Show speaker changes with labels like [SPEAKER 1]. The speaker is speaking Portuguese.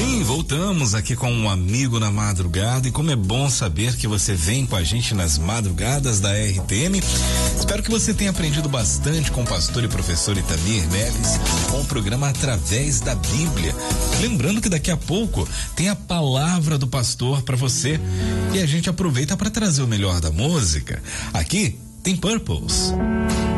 [SPEAKER 1] Sim, voltamos aqui com um amigo na madrugada, e como é bom saber que você vem com a gente nas madrugadas da RTM. Espero que você tenha aprendido bastante com o pastor e professor Itamir Neves, com o programa Através da Bíblia. Lembrando que daqui a pouco tem a palavra do pastor para você, e a gente aproveita para trazer o melhor da música. Aqui tem Purples.